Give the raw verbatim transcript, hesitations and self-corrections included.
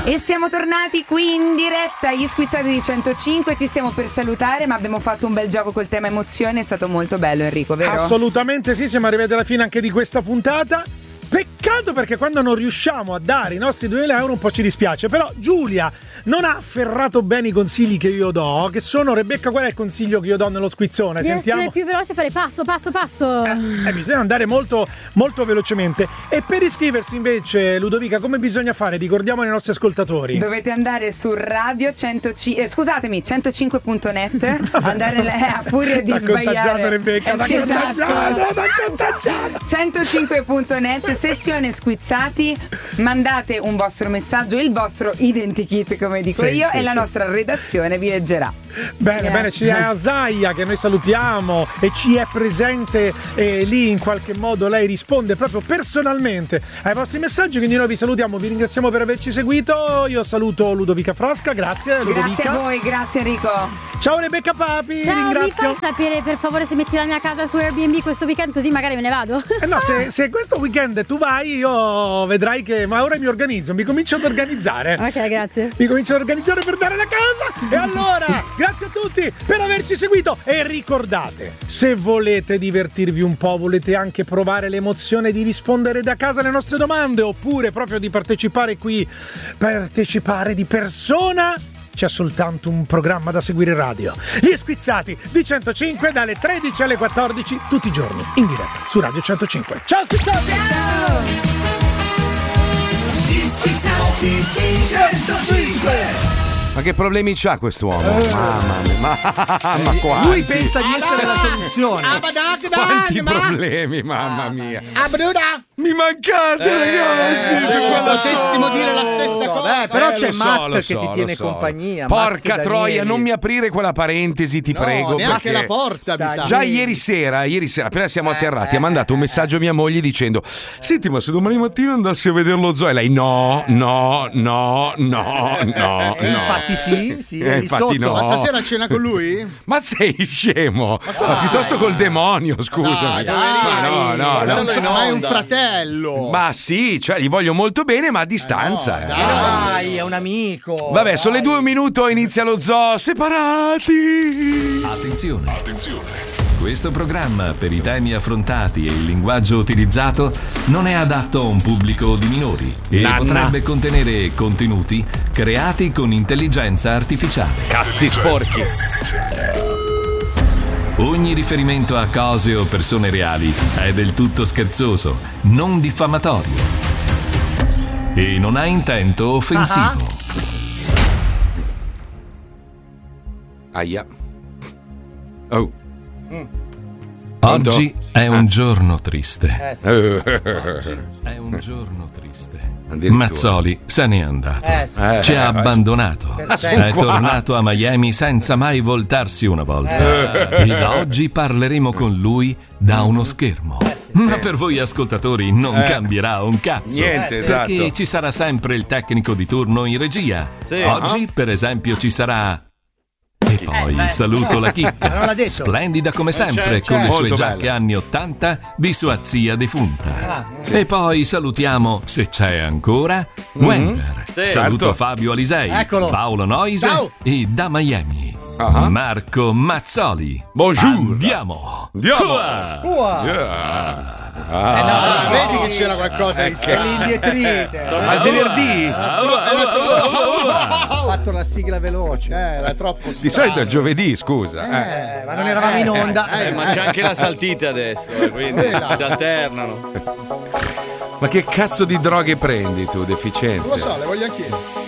E siamo tornati qui in diretta, gli squizzati di centocinque. Ci stiamo per salutare, ma abbiamo fatto un bel gioco col tema emozioni. È stato molto bello, Enrico, vero? Assolutamente sì, siamo arrivati alla fine anche di questa puntata. Peccato, perché quando non riusciamo a dare i nostri duemila euro un po' ci dispiace. Però Giulia non ha afferrato bene i consigli che io do, che sono: Rebecca, qual è il consiglio che io do nello squizzone? Di Sentiamo. essere più veloce, fare passo, passo, passo. Eh, eh, bisogna andare molto, molto velocemente. E per iscriversi invece, Ludovica, come bisogna fare? Ricordiamo ai nostri ascoltatori. Dovete andare su radio centocinque, eh, scusatemi, centocinque punto net. Andare a furia di t'ha sbagliare. Contagiato, Rebecca, Eh, t'ha sì, contagiato, esatto. t'ha contagiato. centocinque punto net, sessione squizzati. Mandate un vostro messaggio, il vostro identikit, come dico Sì, io, sì, e la sì. nostra redazione vi leggerà. Bene, Yeah. bene, c'è Asaia che noi salutiamo e ci è presente, e lì in qualche modo lei risponde proprio personalmente ai vostri messaggi, quindi noi vi salutiamo, vi ringraziamo per averci seguito. Io saluto Ludovica Frasca, grazie Ludovica. Grazie a voi, grazie Enrico. Ciao Rebecca Papi, Ciao, mi ringrazio. fai sapere per favore se metti la mia casa su Airbnb questo weekend, così magari me ne vado? Eh no, se, se questo weekend tu vai, io vedrai che, ma ora mi organizzo, mi comincio ad organizzare. Ok, grazie. Mi comincio ad organizzare per dare la casa. E allora, grazie a tutti per averci seguito. E ricordate, se volete divertirvi un po', volete anche provare l'emozione di rispondere da casa alle nostre domande, oppure proprio di partecipare qui, partecipare di persona, c'è soltanto un programma da seguire in radio: Gli Squizzati di centocinque, dalle tredici alle quattordici, tutti i giorni in diretta su Radio centocinque. Ciao Squizzati! Gli Squizzati di centocinque. Ma che problemi c'ha quest'uomo? Mamma mia, ma, ma quanti? Lui pensa di essere la soluzione. Quanti problemi, mamma mia. Abruda! Mi mancate, ragazzi! Eh, se potessimo dire la stessa cosa. Beh, però Eh, c'è lo so, Matt lo che so, ti lo tiene so. compagnia. Matt Porca Danieli. troia, non mi aprire quella parentesi, ti No, prego. neanche perché la porta, mi Dai, sa. già ieri sera, ieri sera, appena siamo atterrati, ha mandato un messaggio a mia moglie dicendo: senti, ma se domani mattina andassi a vedere lo zoo? E lei: no, no, no, no, no. E no. infatti sì, sì, Eh, è lì infatti sotto. no. Ma stasera cena con lui? Ma sei scemo? Ma piuttosto col demonio, scusami. Dai, dai, ma no, no, Guardalo no. in onda. Ma è un fratello. Ma sì, cioè gli voglio molto bene, ma a distanza. no, eh. dai. Dai, è un amico. Vabbè, sono le due minuto, inizia lo zoo separati. Attenzione. Questo programma, per i temi affrontati e il linguaggio utilizzato, non è adatto a un pubblico di minori e Nanna. potrebbe contenere contenuti creati con intelligenza artificiale. Cazzi sporchi. Ogni riferimento a cose o persone reali è del tutto scherzoso, non diffamatorio e non ha intento offensivo. Aia. Oh. Oggi è un giorno triste. Eh, sì. È un giorno triste. Addirittura. Mazzoli se n'è andato. Eh, sì. Eh, Ci ha eh, abbandonato. Per È sempre. tornato a Miami senza mai voltarsi una volta. E da oggi parleremo con lui da uno schermo. Ma per voi ascoltatori non Eh. cambierà un cazzo. Niente, esatto. Perché ci sarà sempre il tecnico di turno in regia. Oggi, per esempio, ci sarà. E poi saluto la chicca, non l'ha detto. splendida come sempre, c'è, con le c'è. sue Molto giacche bella. anni ottanta di sua zia defunta. Ah, E poi salutiamo, se c'è ancora, Wender. Saluto certo. Fabio Alisei, Eccolo. Paolo Noise Ciao. e da Miami Ah. Marco Mazzoli. Bonjour. Andiamo. Andiamo. Qua. Ua. Yeah. Eh, Ah. no, Ah, no, vedi no. che c'era qualcosa di E l'indietrite. Al venerdì? Ah, ua, ua, ua, ua. Ha fatto la sigla veloce. Eh, era troppo Di solito è il giovedì, scusa. Eh. Eh, ma non eravamo in onda. Eh, Ma c'è anche la saltita adesso, eh, quindi si alternano. Ma che cazzo di droghe prendi tu, deficiente? Non lo so, le voglio anch'io.